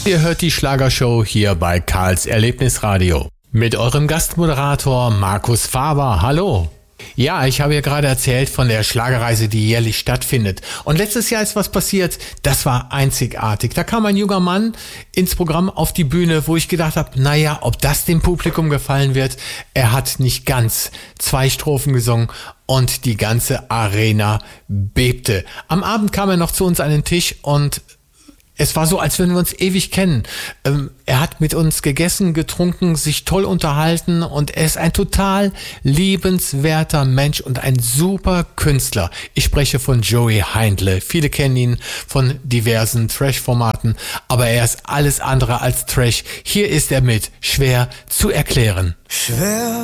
Ihr hört die Schlagershow hier bei Karls Erlebnisradio. Mit eurem Gastmoderator Markus Faber. Hallo. Ja, ich habe ja gerade erzählt von der Schlagerreise, die jährlich stattfindet. Und letztes Jahr ist was passiert, das war einzigartig. Da kam ein junger Mann ins Programm auf die Bühne, wo ich gedacht habe, naja, ob das dem Publikum gefallen wird. Er hat nicht ganz 2 Strophen gesungen und die ganze Arena bebte. Am Abend kam er noch zu uns an den Tisch und es war so, als würden wir uns ewig kennen. Er hat mit uns gegessen, getrunken, sich toll unterhalten und er ist ein total liebenswerter Mensch und ein super Künstler. Ich spreche von Joey Heindle. Viele kennen ihn von diversen Trash-Formaten, aber er ist alles andere als Trash. Hier ist er mit Schwer zu erklären. Schwer